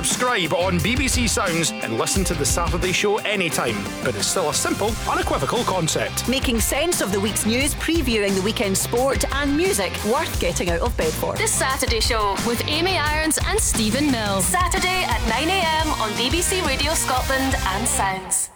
Subscribe on BBC Sounds and listen to The Saturday Show anytime. But it's still a simple, unequivocal concept. Making sense of the week's news, previewing the weekend sport and music worth getting out of bed for. The Saturday Show with Amy Irons and Stephen Mills. Saturday at 9 a.m. on BBC Radio Scotland and Sounds.